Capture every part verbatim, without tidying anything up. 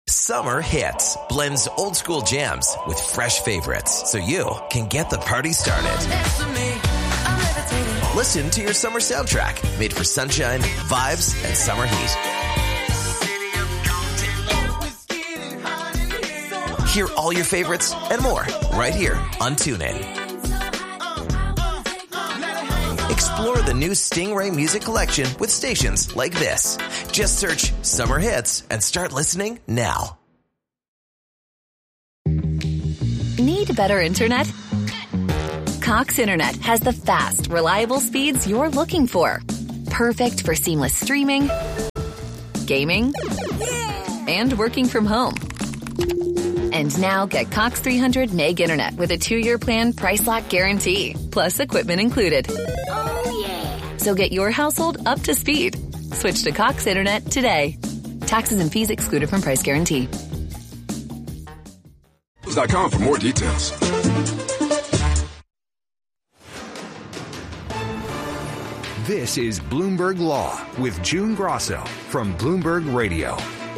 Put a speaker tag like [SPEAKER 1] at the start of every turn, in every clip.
[SPEAKER 1] Summer Hits blends old school jams with fresh favorites so you can get the party started. Listen to your summer soundtrack made for sunshine, vibes, and summer heat. Hear all your favorites and more right here on TuneIn. Explore the new Stingray Music Collection with stations like this. Just search Summer Hits and start listening now.
[SPEAKER 2] Need better internet? Cox Internet has the fast, reliable speeds you're looking for. Perfect for seamless streaming, gaming, and working from home. And now get Cox three hundred meg internet with a two-year plan price lock guarantee, plus equipment included. Oh, yeah. So get your household up to speed. Switch to Cox Internet today. Taxes and fees excluded from price guarantee.
[SPEAKER 3] dot com for more details.
[SPEAKER 4] This is Bloomberg Law with June Grosso from Bloomberg Radio.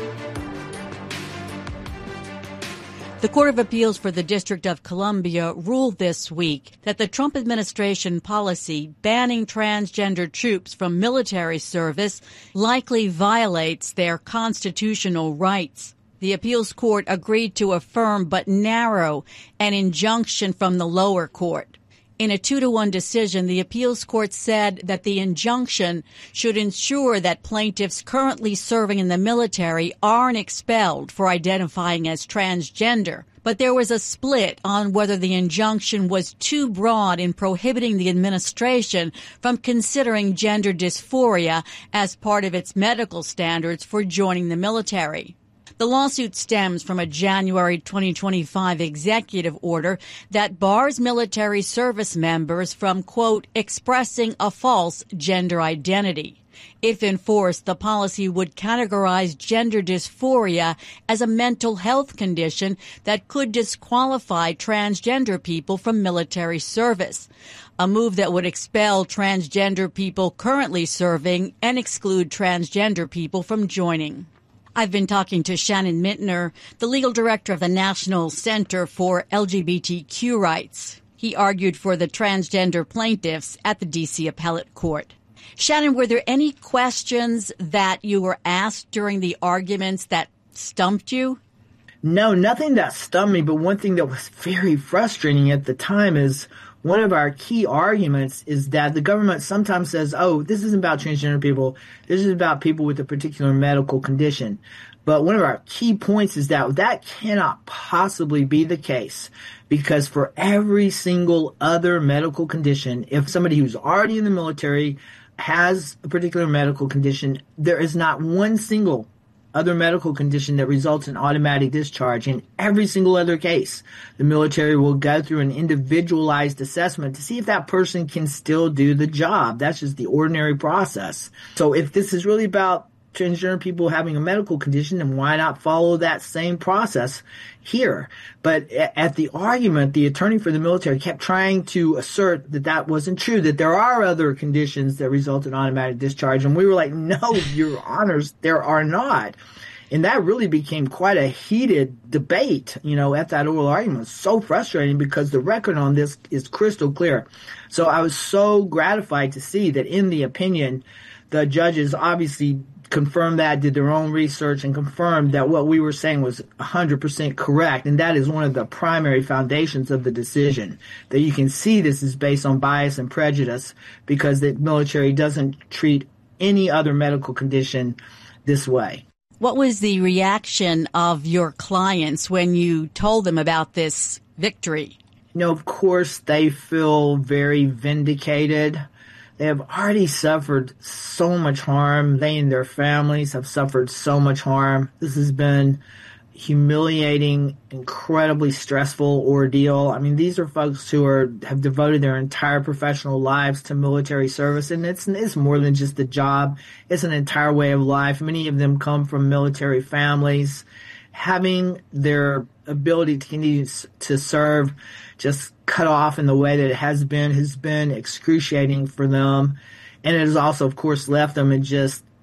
[SPEAKER 5] The Court of Appeals for the District of Columbia ruled this week that the Trump administration policy banning transgender troops from military service likely violates their constitutional rights. The appeals court agreed to affirm but narrow an injunction from the lower court. In a two to one decision, the appeals court said that the injunction should ensure that plaintiffs currently serving in the military aren't expelled for identifying as transgender. But there was a split on whether the injunction was too broad in prohibiting the administration from considering gender dysphoria as part of its medical standards for joining the military. The lawsuit stems from a January twenty twenty-five executive order that bars military service members from, quote, expressing a false gender identity. If enforced, the policy would categorize gender dysphoria as a mental health condition that could disqualify transgender people from military service, a move that would expel transgender people currently serving and exclude transgender people from joining. I've been talking to Shannon Mintner, the legal director of the National Center for L G B T Q Rights. He argued for the transgender plaintiffs at the D C Appellate Court. Shannon, were there any questions that you were asked during the arguments that stumped you?
[SPEAKER 6] No, nothing that stumped me, but one thing that was very frustrating at the time is one of our key arguments is that the government sometimes says, oh, this isn't about transgender people. This is about people with a particular medical condition. But one of our key points is that that cannot possibly be the case, because for every single other medical condition, if somebody who's already in the military has a particular medical condition, there is not one single other medical condition that results in automatic discharge. In every single other case, the military will go through an individualized assessment to see if that person can still do the job. That's just the ordinary process. So if this is really about transgender people having a medical condition, then why not follow that same process here? But at the argument, the attorney for the military kept trying to assert that that wasn't true, that there are other conditions that result in automatic discharge. And we were like, no, your honors, there are not. And that really became quite a heated debate, you know, at that oral argument. So frustrating because the record on this is crystal clear. So I was so gratified to see that in the opinion, the judges obviously confirmed that, did their own research, and confirmed that what we were saying was one hundred percent correct. And that is one of the primary foundations of the decision, that you can see this is based on bias and prejudice because the military doesn't treat any other medical condition this way.
[SPEAKER 5] What was the reaction of your clients when you told them about this victory?
[SPEAKER 6] You know, of course, they feel very vindicated. They have already suffered so much harm. They and their families have suffered so much harm. This has been humiliating, incredibly stressful ordeal. I mean, these are folks who are have devoted their entire professional lives to military service, and it's it's more than just a job. It's an entire way of life. Many of them come from military families. Having their ability to continue to serve just cut off in the way that it has been has been excruciating for them. And it has also, of course, left them in just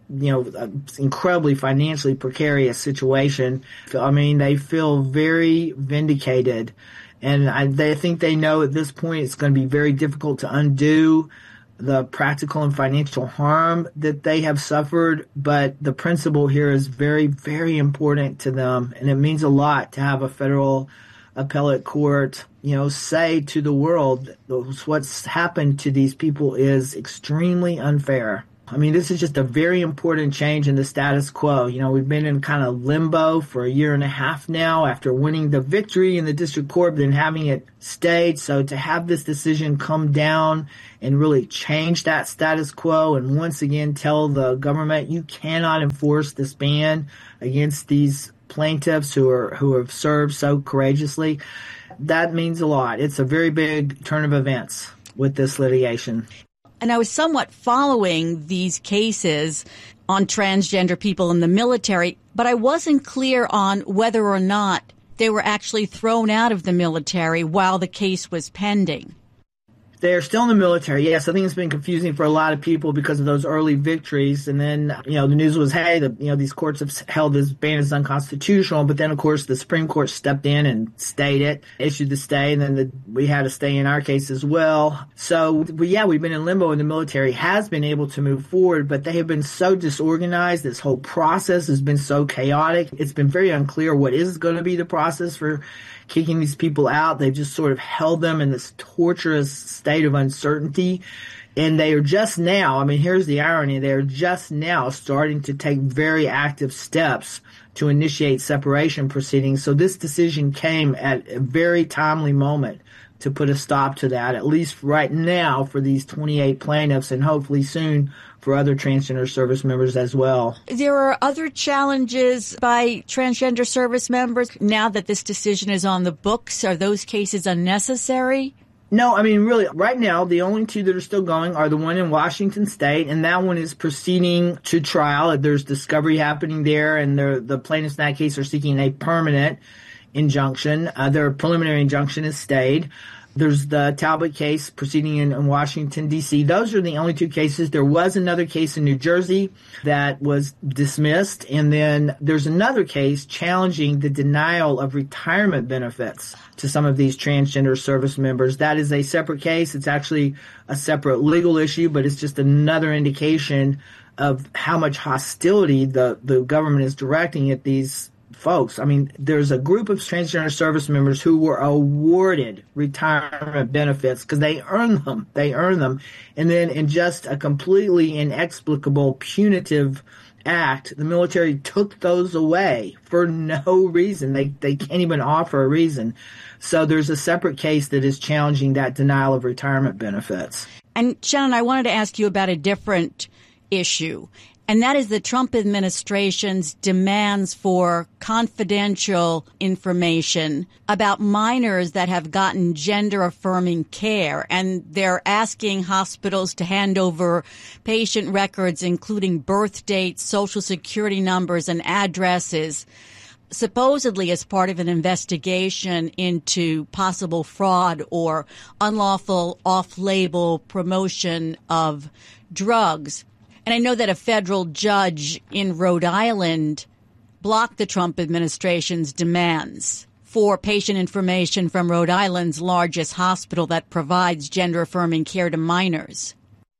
[SPEAKER 6] you know, an incredibly financially precarious situation. I mean, they feel very vindicated. And I they think they know at this point it's going to be very difficult to undo the practical and financial harm that they have suffered. But the principle here is very, very important to them. And it means a lot to have a federal appellate court, you know, say to the world what's happened to these people is extremely unfair. I mean, this is just a very important change in the status quo. You know, we've been in kind of limbo for a year and a half now after winning the victory in the district court, but then having it stayed. So to have this decision come down and really change that status quo and once again tell the government you cannot enforce this ban against these plaintiffs who are who have served so courageously, that means a lot. It's a very big turn of events with this litigation.
[SPEAKER 5] And I was somewhat following these cases on transgender people in the military, but I wasn't clear on whether or not they were actually thrown out of the military while the case was pending.
[SPEAKER 6] They're still in the military. Yes, I think it's been confusing for a lot of people because of those early victories. And then, you know, the news was, hey, the, you know, these courts have held this ban as unconstitutional. But then, of course, the Supreme Court stepped in and stayed it, issued the stay. And then the, we had a stay in our case as well. So, but yeah, we've been in limbo, and the military has been able to move forward. But they have been so disorganized. This whole process has been so chaotic. It's been very unclear what is going to be the process for kicking these people out. They've just sort of held them in this torturous state of uncertainty. And they are just now, I mean, here's the irony, they are just now starting to take very active steps to initiate separation proceedings. So this decision came at a very timely moment to put a stop to that, at least right now for these twenty-eight plaintiffs, and hopefully soon for other transgender service members as well.
[SPEAKER 5] There are other challenges by transgender service members now that this decision is on the books. Are those cases unnecessary?
[SPEAKER 6] No, I mean, really, right now, the only two that are still going are the one in Washington State, and that one is proceeding to trial. There's discovery happening there, and the plaintiffs in that case are seeking a permanent injunction. Uh, their preliminary injunction is stayed. There's the Talbot case proceeding in, in Washington, D C Those are the only two cases. There was another case in New Jersey that was dismissed. And then there's another case challenging the denial of retirement benefits to some of these transgender service members. That is a separate case. It's actually a separate legal issue, but it's just another indication of how much hostility the, the government is directing at these folks. I mean, there's a group of transgender service members who were awarded retirement benefits because they earned them. They earned them. And then in just a completely inexplicable, punitive act, the military took those away for no reason. They they can't even offer a reason. So there's a separate case that is challenging that denial of retirement benefits.
[SPEAKER 5] And Shannon, I wanted to ask you about a different issue. And that is the Trump administration's demands for confidential information about minors that have gotten gender-affirming care. And they're asking hospitals to hand over patient records, including birth dates, social security numbers, and addresses, supposedly as part of an investigation into possible fraud or unlawful off-label promotion of drugs. And I know that a federal judge in Rhode Island blocked the Trump administration's demands for patient information from Rhode Island's largest hospital that provides gender-affirming care to minors.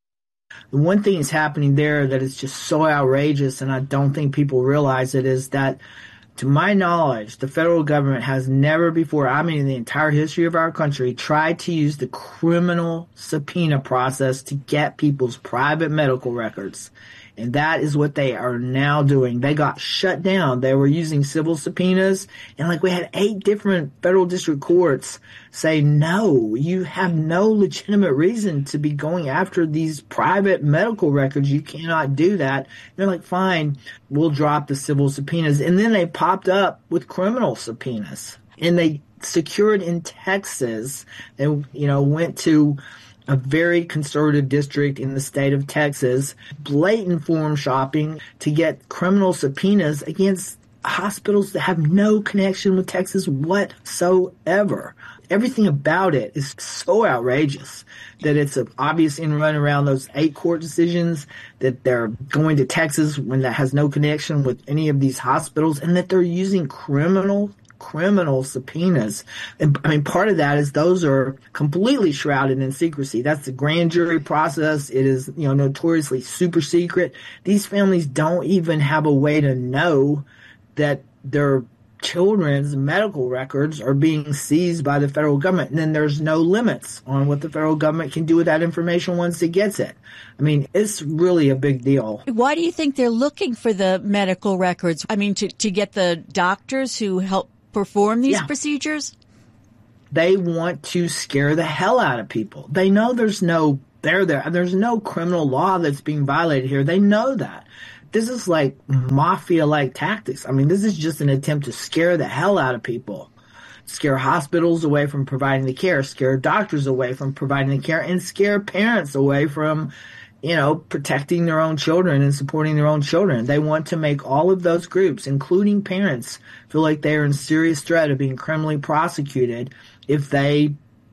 [SPEAKER 6] The one thing that's happening there that is just so outrageous, and I don't think people realize it, is that, to my knowledge, the federal government has never before, I mean in the entire history of our country, tried to use the criminal subpoena process to get people's private medical records. And that is what they are now doing. They got shut down. They were using civil subpoenas. And like we had eight different federal district courts say, no, you have no legitimate reason to be going after these private medical records. You cannot do that. And they're like, fine, we'll drop the civil subpoenas. And then they popped up with criminal subpoenas. And they secured in Texas and, you know, went to a very conservative district in the state of Texas, blatant form shopping to get criminal subpoenas against hospitals that have no connection with Texas whatsoever. Everything about it is so outrageous that it's an obvious in run around those eight court decisions, that they're going to Texas when that has no connection with any of these hospitals, and that they're using criminal criminal subpoenas. And I mean, part of that is those are completely shrouded in secrecy. That's the grand jury process. It is, you know, notoriously super secret. These families don't even have a way to know that their children's medical records are being seized by the federal government. And then there's no limits on what the federal government can do with that information once it gets it. I mean, it's really a big deal.
[SPEAKER 5] Why do you think they're looking for the medical records? I mean, to, to get the doctors who help perform these yeah. procedures?
[SPEAKER 6] They want to scare the hell out of people. They know there's no there there there's no criminal law that's being violated here. They know that. This is like mafia-like tactics. I mean, this is just an attempt to scare the hell out of people. Scare hospitals away from providing the care, scare doctors away from providing the care, and scare parents away from, you know, protecting their own children and supporting their own children. They want to make all of those groups, including parents, feel like they are in serious threat of being criminally prosecuted if they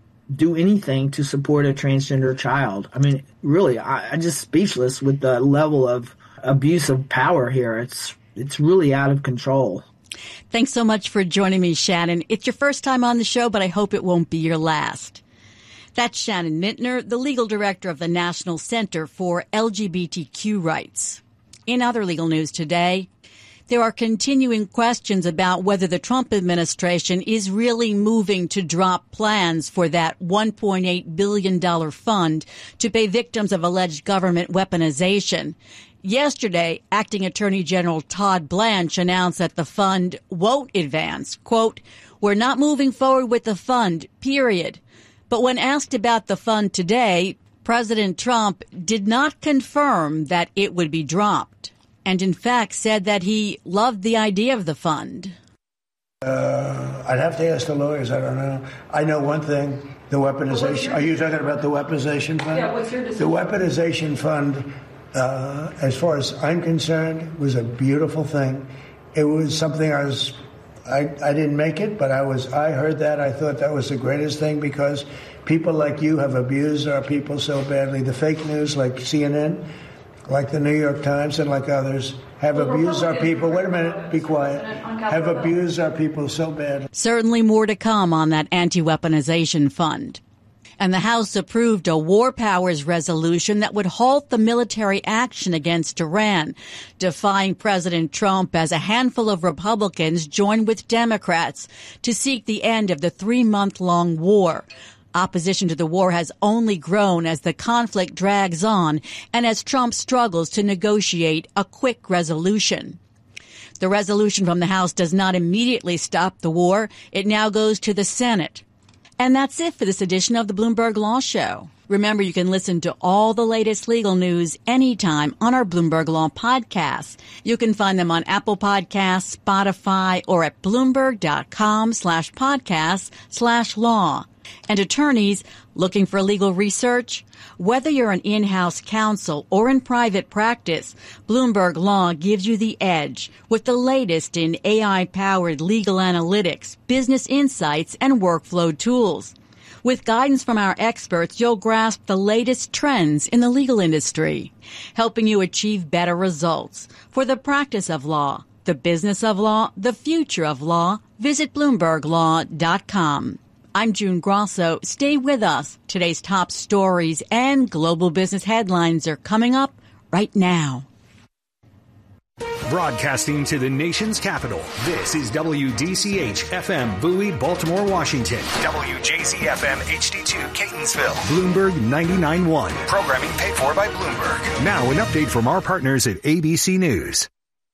[SPEAKER 6] do anything to support a transgender child. I mean, really, I, I'm just speechless with the level of abuse of power here. It's it's really out of control.
[SPEAKER 5] Thanks so much for joining me, Shannon. It's your first time on the show, but I hope it won't be your last. That's Shannon Mintner, the legal director of the National Center for L G B T Q Rights. In other legal news today, there are continuing questions about whether the Trump administration is really moving to drop plans for that one point eight billion dollars fund to pay victims of alleged government weaponization. Yesterday, Acting Attorney General Todd Blanche announced that the fund won't advance. Quote, "We're not moving forward with the fund, period." But when asked about the fund today, President Trump did not confirm that it would be dropped, and in fact said that he loved the idea of the fund.
[SPEAKER 7] Uh, I'd have to ask the lawyers. I don't know. I know one thing, the weaponization. Are you talking about the weaponization fund?
[SPEAKER 8] Yeah, what's your decision?
[SPEAKER 7] The weaponization fund, uh, as far as I'm concerned, was a beautiful thing. It was something I was... I, I didn't make it, but I was. I heard that. I thought that was the greatest thing because people like you have abused our people so badly. The fake news, like C N N, like the New York Times, and like others, have well, abused our people. Wait a minute. Be quiet. Have abused our people so badly.
[SPEAKER 5] Certainly more to come on that anti-weaponization fund. And the House approved a war powers resolution that would halt the military action against Iran, defying President Trump as a handful of Republicans joined with Democrats to seek the end of the three-month-long war. Opposition to the war has only grown as the conflict drags on and as Trump struggles to negotiate a quick resolution. The resolution from the House does not immediately stop the war. It now goes to the Senate. And that's it for this edition of the Bloomberg Law Show. Remember, you can listen to all the latest legal news anytime on our Bloomberg Law podcasts. You can find them on Apple Podcasts, Spotify, or at Bloomberg.com slash podcasts slash law. And attorneys looking for legal research? Whether you're an in-house counsel or in private practice, Bloomberg Law gives you the edge with the latest in A I-powered legal analytics, business insights, and workflow tools. With guidance from our experts, you'll grasp the latest trends in the legal industry, helping you achieve better results for the practice of law, the business of law, the future of law. Visit Bloomberg Law dot com. I'm June Grosso. Stay with us. Today's top stories and global business headlines are coming up right now.
[SPEAKER 4] Broadcasting to the nation's capital, this is W D C H F M Bowie, Baltimore, Washington. W J Z F M H D two, Catonsville. Bloomberg ninety-nine point one. Programming paid for by Bloomberg. Now an update from our partners at A B C News.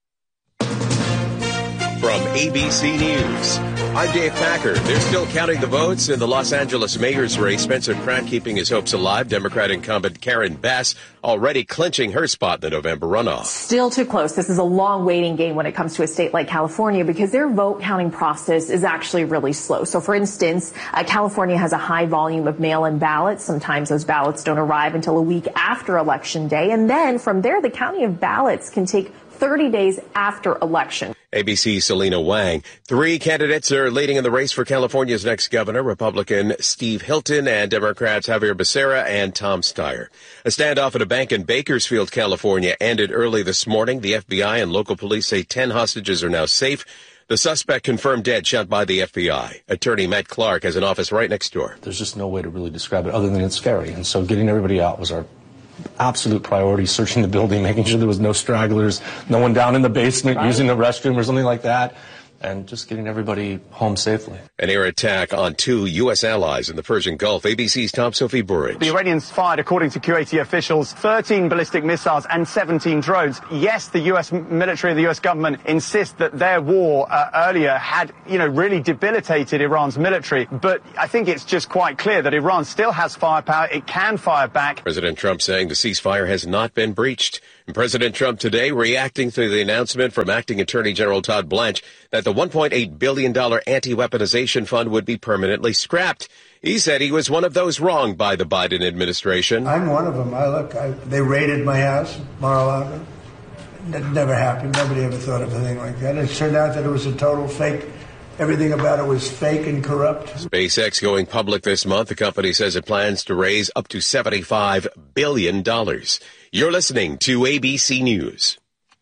[SPEAKER 9] From A B C News, I'm Dave Packer. They're still counting the votes in the Los Angeles mayor's race. Spencer Pratt keeping his hopes alive. Democrat incumbent Karen Bass already clinching her spot in the November runoff.
[SPEAKER 10] Still too close. This is a long waiting game when it comes to a state like California because their vote counting process is actually really slow. So, for instance, uh, California has a high volume of mail-in ballots. Sometimes those ballots don't arrive until a week after Election Day. And then from there, the counting of ballots can take thirty days after election.
[SPEAKER 9] A B C's Selena Wang. Three candidates are leading in the race for California's next governor, Republican Steve Hilton and Democrats Javier Becerra and Tom Steyer. A standoff at a bank in Bakersfield, California ended early this morning. The F B I and local police say ten hostages are now safe. The suspect confirmed dead, shot by the F B I. Attorney Matt Clark has an office right next door.
[SPEAKER 8] There's just no way to really describe it other than it's scary. And so getting everybody out was our absolute priority, searching the building, making sure there was no stragglers, no one down in the basement right. using the restroom or something like that, and just getting everybody home safely.
[SPEAKER 9] An air attack on two U S allies in the Persian Gulf. A B C's Tom Sophie Burridge.
[SPEAKER 11] The Iranians fired, according to Kuwaiti officials, thirteen ballistic missiles and seventeen drones. Yes, the U S military and the U S government insist that their war uh, earlier had, you know, really debilitated Iran's military. But I think it's just quite clear that Iran still has firepower. It can fire back.
[SPEAKER 9] President Trump saying the ceasefire has not been breached. And President Trump today reacting to the announcement from Acting Attorney General Todd Blanche that the one point eight billion dollars anti-weaponization fund would be permanently scrapped. He said he was one of those wronged by the Biden administration.
[SPEAKER 7] I'm one of them. I look, I, they raided my house, Mar-a-Lago. That never happened. Nobody ever thought of a thing like that. It turned out that it was a total fake. Everything about it was fake and corrupt.
[SPEAKER 9] SpaceX going public this month. The company says it plans to raise up to seventy-five billion dollars. You're listening to A B C News.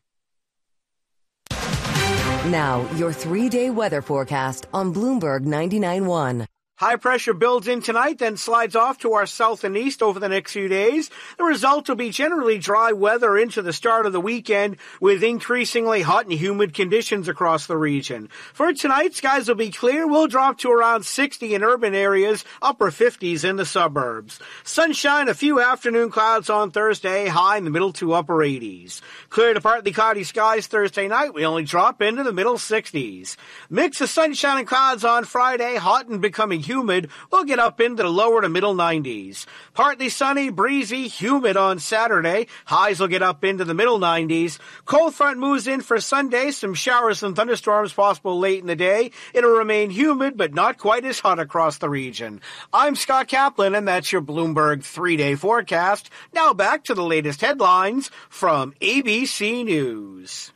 [SPEAKER 12] Now, your three-day weather forecast on Bloomberg ninety-nine point one.
[SPEAKER 13] High pressure builds in tonight, then slides off to our south and east over the next few days. The result will be generally dry weather into the start of the weekend with increasingly hot and humid conditions across the region. For tonight, skies will be clear. We'll drop to around sixty in urban areas, upper fifties in the suburbs. Sunshine, a few afternoon clouds on Thursday, high in the middle to upper eighties. Clear to partly cloudy skies Thursday night. We only drop into the middle sixties. Mix of sunshine and clouds on Friday, hot and becoming humid. We'll get up into the lower to middle nineties. Partly sunny, breezy, humid on Saturday. Highs will get up into the middle nineties. Cold front moves in for Sunday. Some showers and thunderstorms possible late in the day. It'll remain humid, but not quite as hot across the region. I'm Scott Kaplan, and that's your Bloomberg three-day forecast. Now back to the latest headlines from A B C News.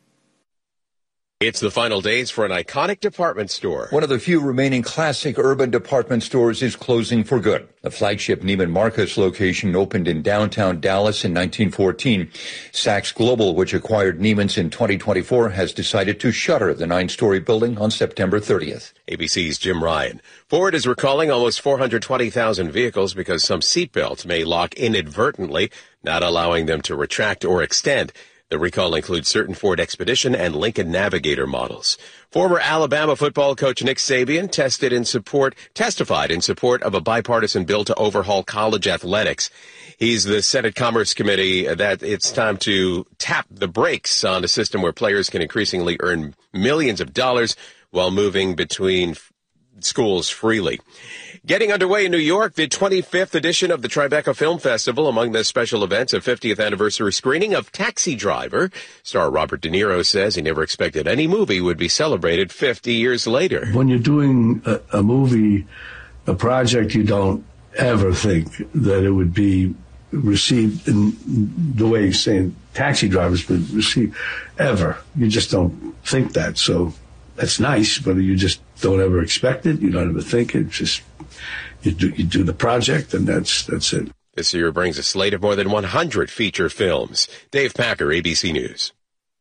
[SPEAKER 9] It's the final days for an iconic department store.
[SPEAKER 14] One of the few remaining classic urban department stores is closing for good. The flagship Neiman Marcus location opened in downtown Dallas in nineteen fourteen. Saks Global, which acquired Neiman's in twenty twenty-four, has decided to shutter the nine-story building on September thirtieth.
[SPEAKER 9] A B C's Jim Ryan. Ford is recalling almost four hundred twenty thousand vehicles because some seatbelts may lock inadvertently, not allowing them to retract or extend. The recall includes certain Ford Expedition and Lincoln Navigator models. Former Alabama football coach Nick Saban tested in support, testified in support of a bipartisan bill to overhaul college athletics. He's the Senate Commerce Committee that it's time to tap the brakes on a system where players can increasingly earn millions of dollars while moving between schools freely. Getting underway in New York, the twenty-fifth edition of the Tribeca Film Festival. Among the special events, a fiftieth anniversary screening of Taxi Driver. Star Robert De Niro says he never expected any movie would be celebrated fifty years later.
[SPEAKER 15] When you're doing a, a movie, a project, you don't ever think that it would be received in the way you're saying Taxi Driver's been received, ever. You just don't think that. So that's nice, but you just don't ever expect it. You don't ever think it. It's just you do you do the project, and that's that's it.
[SPEAKER 9] This year brings a slate of more than one hundred feature films. Dave Packer, A B C News.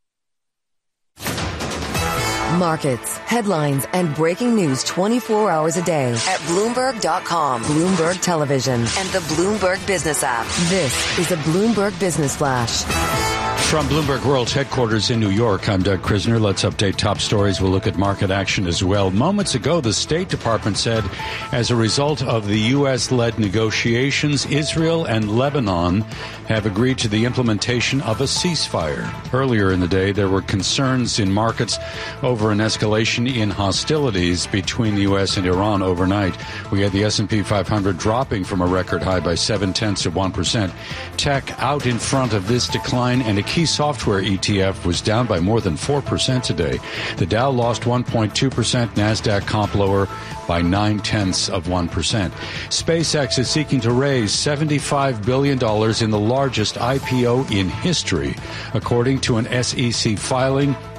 [SPEAKER 12] Markets, headlines, and breaking news twenty-four hours a day at Bloomberg dot com, Bloomberg Television, and the Bloomberg Business app. This is a Bloomberg Business Flash.
[SPEAKER 16] From Bloomberg World's headquarters in New York, I'm Doug Krisner. Let's update top stories. We'll look at market action as well. Moments ago, the State Department said as a result of the U S-led negotiations, Israel and Lebanon have agreed to the implementation of a ceasefire. Earlier in the day, there were concerns in markets over an escalation in hostilities between the U S and Iran overnight. We had the S and P five hundred dropping from a record high by seven-tenths of one percent. Tech out in front of this decline, and a key software E T F was down by more than four percent today. The Dow lost one point two percent, NASDAQ comp lower by nine-tenths of one percent. SpaceX is seeking to raise seventy-five billion dollars in the largest I P O in history. According to an S E C filing,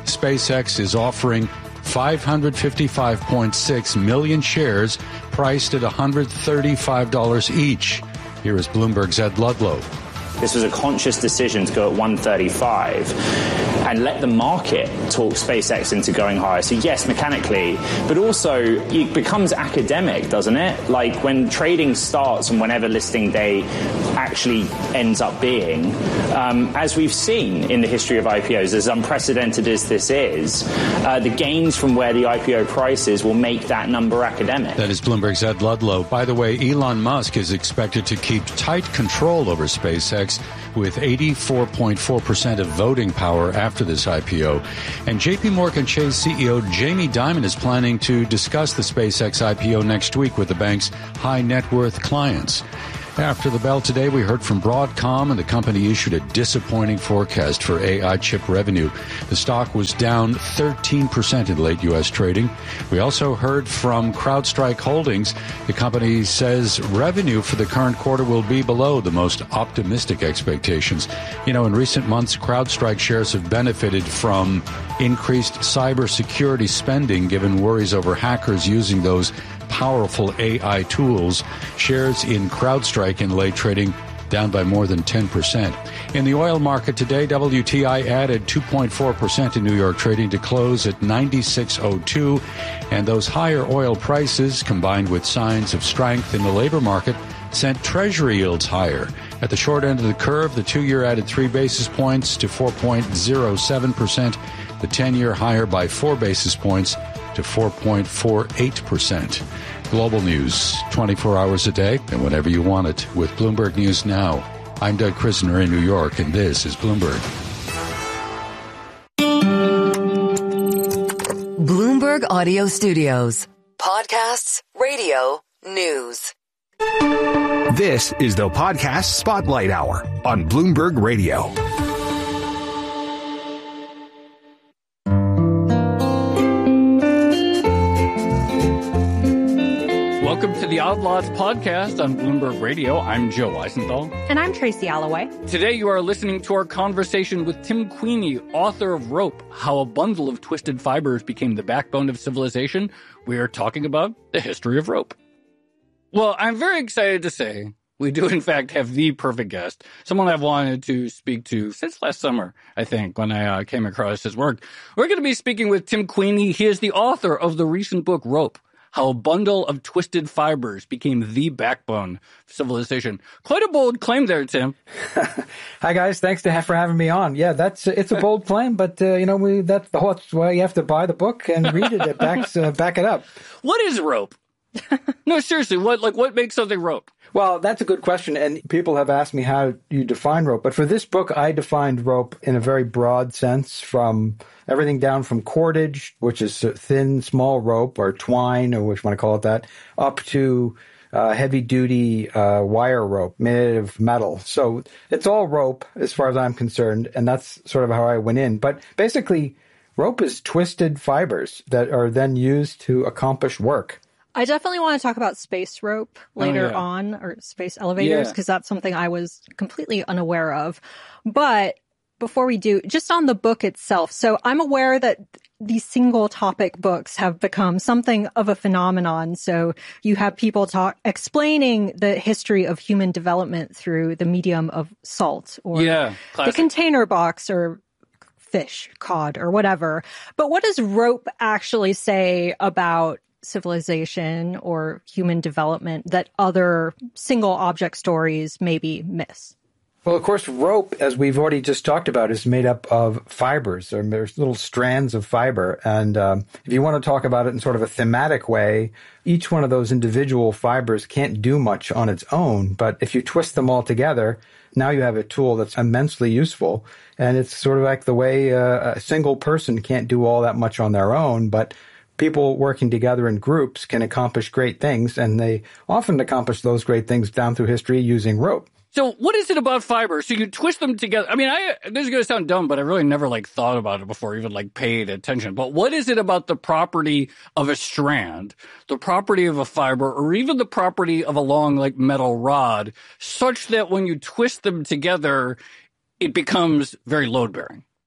[SPEAKER 16] SpaceX is offering five hundred fifty-five point six million shares priced at one hundred thirty-five dollars each. Here is Bloomberg's Ed Ludlow.
[SPEAKER 17] This was a conscious decision to go at one thirty-five and let the market talk SpaceX into going higher. So yes, mechanically, but also it becomes academic, doesn't it? Like when trading starts and whenever listing day actually ends up being, um, as we've seen in the history of I P Os, as unprecedented as this is, uh, the gains from where the I P O price is will make that number academic.
[SPEAKER 16] That is Bloomberg's Ed Ludlow. By the way, Elon Musk is expected to keep tight control over SpaceX with eighty-four point four percent of voting power after this I P O. And J P Morgan Chase C E O Jamie Dimon is planning to discuss the SpaceX I P O next week with the bank's high net worth clients. After the bell today, we heard from Broadcom, and the company issued a disappointing forecast for A I chip revenue. The stock was down thirteen percent in late U S trading. We also heard from CrowdStrike Holdings. The company says revenue for the current quarter will be below the most optimistic expectations. You know, in recent months, CrowdStrike shares have benefited from increased cybersecurity spending, given worries over hackers using those powerful A I tools. Shares in CrowdStrike in late trading down by more than ten percent. In the oil market today, W T I added two point four percent in New York trading to close at ninety-six oh two. And those higher oil prices, combined with signs of strength in the labor market, sent Treasury yields higher. At the short end of the curve, the two-year added three basis points to four point oh seven percent. The ten-year higher by four basis points to four point four eight percent. Global news, twenty-four hours a day and whenever you want it with Bloomberg News Now. I'm Doug Krisner in New York, and this is Bloomberg.
[SPEAKER 12] Bloomberg Audio Studios. Podcasts, radio, news.
[SPEAKER 4] This is the Podcast Spotlight Hour on Bloomberg Radio.
[SPEAKER 18] Welcome to the Outlaws Podcast on Bloomberg Radio. I'm Joe Weisenthal.
[SPEAKER 19] And I'm Tracy Alloway.
[SPEAKER 18] Today you are listening to our conversation with Tim Queeny, author of Rope, How a Bundle of Twisted Fibers Became the Backbone of Civilization. We are talking about the history of rope. Well, I'm very excited to say we do, in fact, have the perfect guest, someone I've wanted to speak to since last summer, I think, when I uh, came across his work. We're going to be speaking with Tim Queeny. He is the author of the recent book, Rope, How a Bundle of Twisted Fibers Became the Backbone of Civilization. Quite a bold claim there, Tim.
[SPEAKER 20] Hi, guys. Thanks to, for having me on. Yeah, that's it's a bold claim, but, uh, you know, we that's, the whole, that's why you have to buy the book and read it. It backs, uh, back it up.
[SPEAKER 18] What is rope? No, seriously, what like what makes something rope?
[SPEAKER 20] Well, that's a good question, and people have asked me how you define rope. But for this book, I defined rope in a very broad sense, from everything down from cordage, which is thin, small rope, or twine, or which you want to call it that, up to uh, heavy-duty uh, wire rope made of metal. So it's all rope as far as I'm concerned, and that's sort of how I went in. But basically, rope is twisted fibers that are then used to accomplish work.
[SPEAKER 19] I definitely want to talk about space rope later
[SPEAKER 20] oh, yeah.
[SPEAKER 19] on, or space elevators, because yeah. that's something I was completely unaware of. But before we do, just on the book itself. So I'm aware that these single topic books have become something of a phenomenon. So you have people talk explaining the history of human development through the medium of salt or
[SPEAKER 18] yeah,
[SPEAKER 19] the container box or fish, cod, or whatever. But what does rope actually say about civilization or human development that other single object stories maybe miss?
[SPEAKER 20] Well, of course, rope, as we've already just talked about, is made up of fibers, or there's little strands of fiber. And um, if you want to talk about it in sort of a thematic way, each one of those individual fibers can't do much on its own. But if you twist them all together, now you have a tool that's immensely useful. And it's sort of like the way uh, a single person can't do all that much on their own, but people working together in groups can accomplish great things, and they often accomplish those great things down through history using rope.
[SPEAKER 18] So what is it about fiber? So you twist them together. I mean, I this is going to sound dumb, but I really never like thought about it before, even like paid attention. But what is it about the property of a strand, the property of a fiber, or even the property of a long like metal rod, such that when you twist them together, it becomes very load bearing?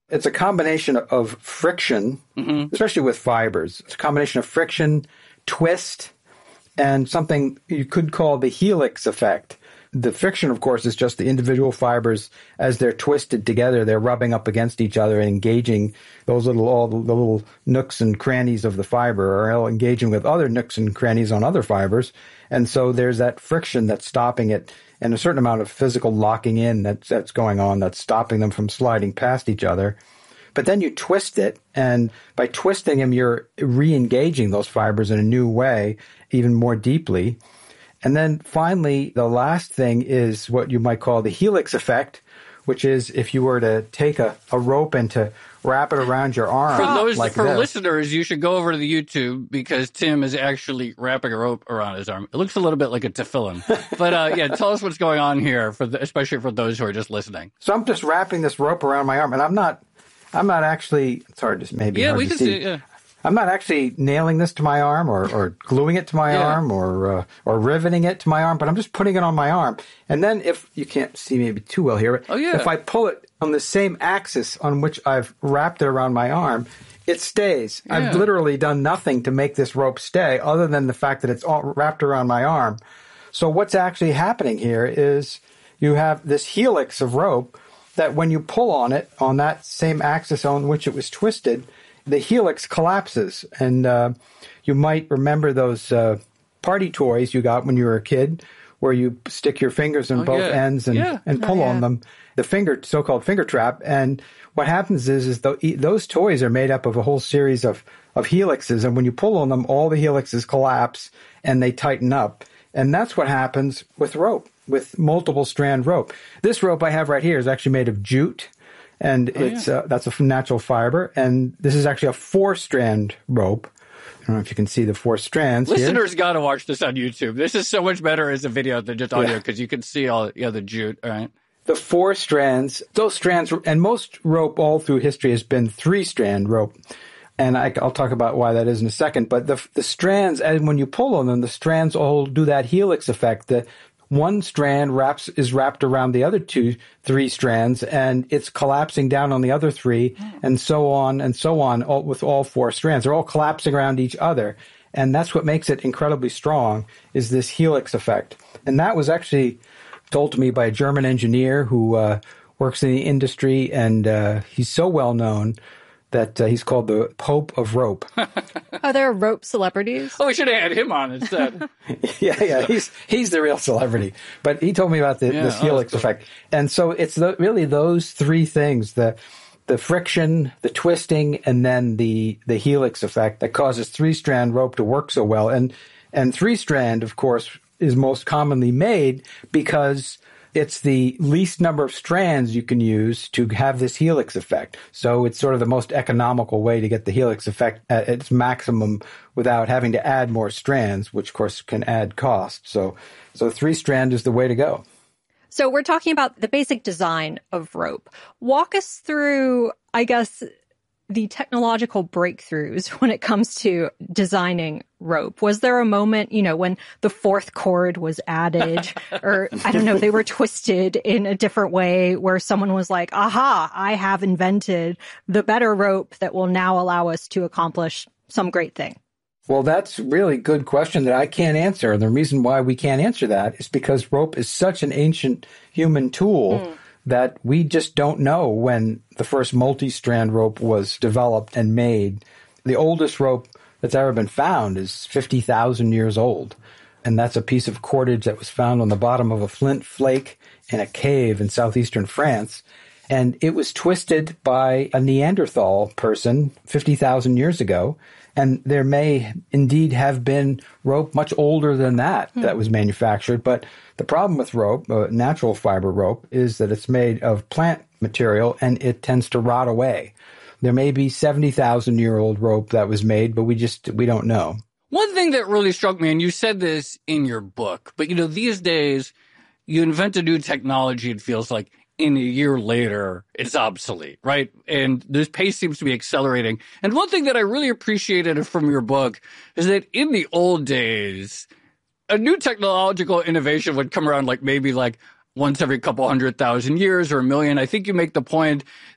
[SPEAKER 20] It's a combination of friction, mm-hmm. especially with fibers. It's a combination of friction, twist, and something you could call the helix effect. The friction, of course, is just the individual fibers as they're twisted together. They're rubbing up against each other and engaging those little, all the, the little nooks and crannies of the fiber, or all engaging with other nooks and crannies on other fibers. And so there's that friction that's stopping it, and a certain amount of physical locking in that's, that's going on that's stopping them from sliding past each other. But then you twist it, and by twisting them, you're re-engaging those fibers in a new way, even more deeply. And then finally, the last thing is what you might call the helix effect, which is if you were to take a, a rope and to wrap it around your arm.
[SPEAKER 18] For those
[SPEAKER 20] like
[SPEAKER 18] for
[SPEAKER 20] this.
[SPEAKER 18] listeners, you should go over to the YouTube because Tim is actually wrapping a rope around his arm. It looks a little bit like a tefillin. But uh, yeah, tell us what's going on here, for the, especially for those who are just listening.
[SPEAKER 20] So I'm just wrapping this rope around my arm, and I'm not, I'm not actually. It's hard to maybe.
[SPEAKER 18] Yeah,
[SPEAKER 20] hard
[SPEAKER 18] we
[SPEAKER 20] to
[SPEAKER 18] can
[SPEAKER 20] see.
[SPEAKER 18] see. Yeah.
[SPEAKER 20] I'm not actually nailing this to my arm or, or gluing it to my
[SPEAKER 18] yeah.
[SPEAKER 20] arm or uh, or riveting it to my arm, but I'm just putting it on my arm. And then if you can't see maybe too well here,
[SPEAKER 18] oh, yeah.
[SPEAKER 20] if I pull it on the same axis on which I've wrapped it around my arm, it stays.
[SPEAKER 18] Yeah.
[SPEAKER 20] I've literally done nothing to make this rope stay other than the fact that it's all wrapped around my arm. So what's actually happening here is you have this helix of rope that when you pull on it on that same axis on which it was twisted, the helix collapses. And uh, you might remember those uh, party toys you got when you were a kid where you stick your fingers in
[SPEAKER 18] oh,
[SPEAKER 20] both
[SPEAKER 18] yeah.
[SPEAKER 20] ends and,
[SPEAKER 18] yeah.
[SPEAKER 20] and pull
[SPEAKER 19] oh, yeah.
[SPEAKER 20] on them, the finger, so-called finger trap. And what happens is, is the, those toys are made up of a whole series of, of helixes. And when you pull on them, all the helixes collapse and they tighten up. And that's what happens with rope, with multiple strand rope. This rope I have right here is actually made of jute. And oh, it's yeah. uh, that's a natural fiber, and this is actually a four-strand rope. I don't know if you can see the four strands.
[SPEAKER 18] Listeners got to watch this on YouTube. This is so much better as a video than just audio because yeah. you can see all yeah, the jute. All right.
[SPEAKER 20] The four strands, those strands, and most rope all through history has been three-strand rope. And I, I'll talk about why that is in a second. But the the strands, and when you pull on them, the strands all do that helix effect. The one strand wraps is wrapped around the other two, three strands, and it's collapsing down on the other three, and so on and so on all, with all four strands. They're all collapsing around each other. And that's what makes it incredibly strong, is this helix effect. And that was actually told to me by a German engineer who uh, works in the industry, and uh, he's so well known that uh, he's called the Pope of Rope.
[SPEAKER 19] Are there rope celebrities?
[SPEAKER 18] Oh, we should have had him on instead.
[SPEAKER 20] yeah, yeah, he's he's the real celebrity. But he told me about the, yeah, this helix oh, effect. And so it's the, really those three things, the the friction, the twisting, and then the, the helix effect that causes three-strand rope to work so well. And, and three-strand, of course, is most commonly made because it's the least number of strands you can use to have this helix effect. So it's sort of the most economical way to get the helix effect at its maximum without having to add more strands, which of course can add cost. So, so three strand is the way to go.
[SPEAKER 19] So we're talking about the basic design of rope. Walk us through, I guess, the technological breakthroughs when it comes to designing rope. Was there a moment, you know, when the fourth cord was added or, I don't know, they were twisted in a different way where someone was like, aha, I have invented the better rope that will now allow us to accomplish some great thing?
[SPEAKER 20] Well, that's a really good question that I can't answer. And the reason why we can't answer that is because rope is such an ancient human tool mm. that we just don't know when the first multi-strand rope was developed and made. The oldest rope that's ever been found is fifty thousand years old. And that's a piece of cordage that was found on the bottom of a flint flake in a cave in southeastern France. And it was twisted by a Neanderthal person fifty thousand years ago. And there may indeed have been rope much older than that hmm. that was manufactured. But the problem with rope, uh, natural fiber rope, is that it's made of plant material and it tends to rot away. There may be seventy thousand year old rope that was made, but we just, we don't know.
[SPEAKER 18] One thing that really struck me, and you said this in your book, but you know, these days you invent a new technology, it feels like in a year later, it's obsolete, right? And this pace seems to be accelerating. And one thing that I really appreciated from your book is that in the old days, a new technological innovation would come around like maybe like once every couple hundred thousand years or a million. I think you make the point that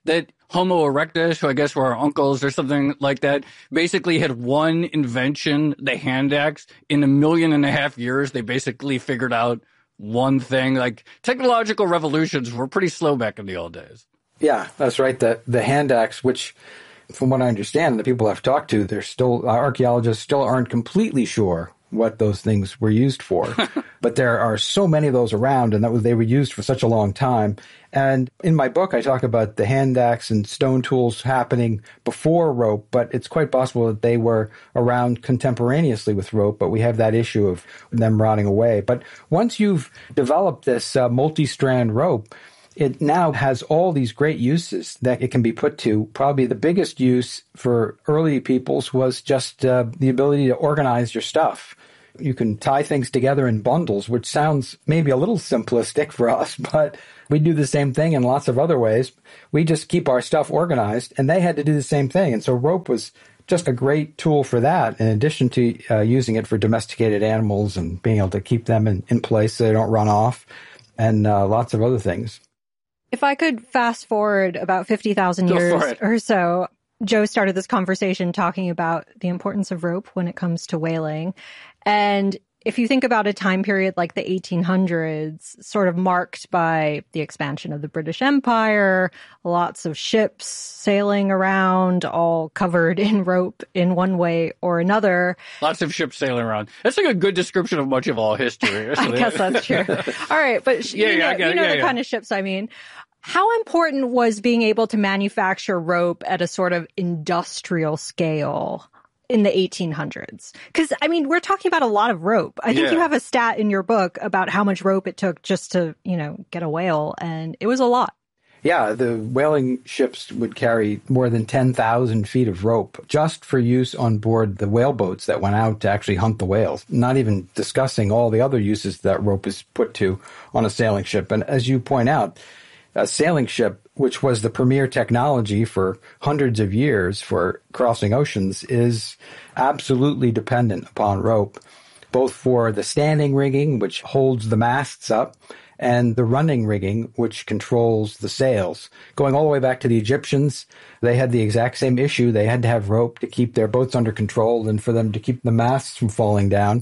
[SPEAKER 18] Homo erectus, who I guess were our uncles or something like that, basically had one invention, the hand axe. In a million and a half years, they basically figured out one thing. Like, technological revolutions were pretty slow back in the old days.
[SPEAKER 20] Yeah, that's right. The the hand axe, which, from what I understand, the people I've talked to, they're still, archaeologists still aren't completely sure what those things were used for. But there are so many of those around, and that was, they were used for such a long time. And in my book, I talk about the hand axe and stone tools happening before rope, but it's quite possible that they were around contemporaneously with rope, but we have that issue of them rotting away. But once you've developed this uh, multi-strand rope, it now has all these great uses that it can be put to. Probably the biggest use for early peoples was just uh, the ability to organize your stuff. You can tie things together in bundles, which sounds maybe a little simplistic for us, but we do the same thing in lots of other ways. We just keep our stuff organized, and they had to do the same thing. And so rope was just a great tool for that, in addition to uh, using it for domesticated animals and being able to keep them in, in place so they don't run off, and uh, lots of other things.
[SPEAKER 19] If I could fast forward about fifty thousand years or so, Joe started this conversation talking about the importance of rope when it comes to whaling. And if you think about a time period like the eighteen hundreds, sort of marked by the expansion of the British Empire, lots of ships sailing around, all covered in rope in one way or another.
[SPEAKER 18] Lots of ships sailing around. That's like a good description of much of all history.
[SPEAKER 19] I guess that's true. All right, but
[SPEAKER 18] yeah,
[SPEAKER 19] you know,
[SPEAKER 18] yeah, I get it.
[SPEAKER 19] you know
[SPEAKER 18] yeah,
[SPEAKER 19] the
[SPEAKER 18] yeah.
[SPEAKER 19] kind of ships I mean. How important was being able to manufacture rope at a sort of industrial scale in the eighteen hundreds? Because, I mean, we're talking about a lot of rope. I think
[SPEAKER 20] Yeah.
[SPEAKER 19] you have a stat in your book about how much rope it took just to, you know, get a whale, and it was a lot.
[SPEAKER 20] Yeah, the whaling ships would carry more than ten thousand feet of rope just for use on board the whale boats that went out to actually hunt the whales, not even discussing all the other uses that rope is put to on a sailing ship. And as you point out, a sailing ship, which was the premier technology for hundreds of years for crossing oceans, is absolutely dependent upon rope, both for the standing rigging, which holds the masts up, and the running rigging, which controls the sails. Going all the way back to the Egyptians, they had the exact same issue. They had to have rope to keep their boats under control and for them to keep the masts from falling down.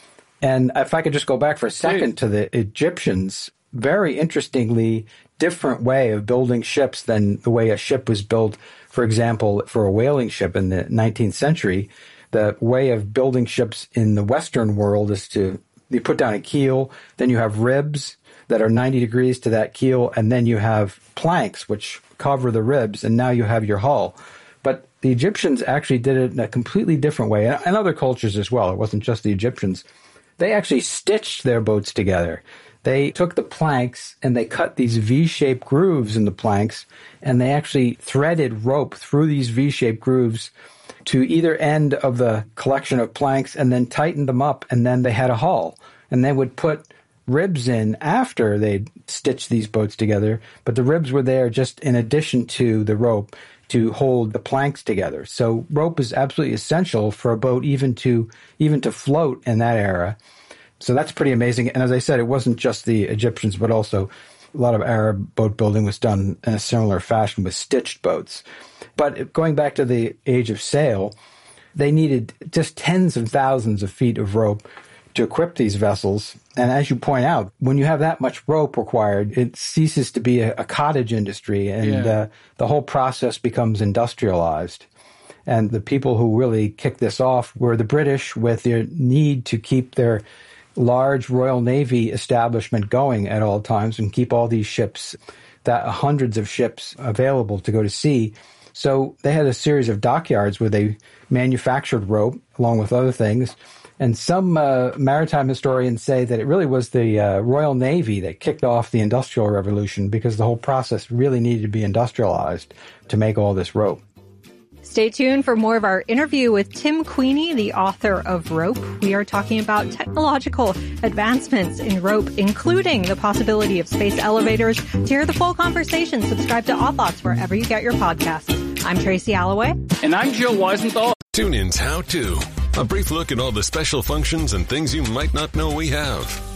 [SPEAKER 20] And if I could just go back for a second to the Egyptians, very interestingly different way of building ships than the way a ship was built. For example, for a whaling ship in the nineteenth century, the way of building ships in the Western world is to you put down a keel, then you have ribs that are ninety degrees to that keel, and then you have planks which cover the ribs, and now you have your hull. But the Egyptians actually did it in a completely different way, and other cultures as well. It wasn't just the Egyptians. They actually stitched their boats together. They took the planks and they cut these V-shaped grooves in the planks, and they actually threaded rope through these V-shaped grooves to either end of the collection of planks and then tightened them up, and then they had a hull. And they would put ribs in after they'd stitched these boats together, but the ribs were there just in addition to the rope to hold the planks together. So rope is absolutely essential for a boat even to even to float in that era. So that's pretty amazing. And as I said, it wasn't just the Egyptians, but also a lot of Arab boat building was done in a similar fashion with stitched boats. But going back to the age of sail, they needed just tens of thousands of feet of rope to equip these vessels. And as you point out, when you have that much rope required, it ceases to be a, a cottage industry, and
[SPEAKER 18] Yeah.
[SPEAKER 20] uh, the whole process becomes industrialized. And the people who really kicked this off were the British, with their need to keep their large Royal Navy establishment going at all times and keep all these ships, that hundreds of ships available to go to sea. So they had a series of dockyards where they manufactured rope along with other things. And some uh, maritime historians say that it really was the uh, Royal Navy that kicked off the Industrial Revolution, because the whole process really needed to be industrialized to make all this rope.
[SPEAKER 19] Stay tuned for more of our interview with Tim Queeny, the author of Rope. We are talking about technological advancements in rope, including the possibility of space elevators. To hear the full conversation, subscribe to Odd Lots wherever you get your podcasts. I'm Tracy Alloway.
[SPEAKER 18] And I'm Joe Weisenthal.
[SPEAKER 3] Tune in's How To. A brief look at all the special functions and things you might not know we have.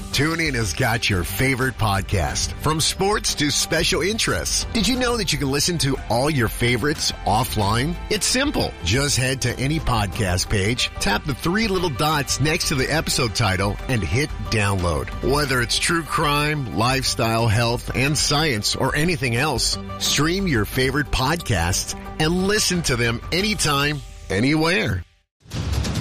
[SPEAKER 21] TuneIn has got your favorite podcast, from sports to special interests. Did you know that you can listen to all your favorites offline? It's simple. Just head to any podcast page, tap the three little dots next to the episode title, and hit download. Whether it's true crime, lifestyle, health, and science, or anything else, stream your favorite podcasts and listen to them anytime, anywhere.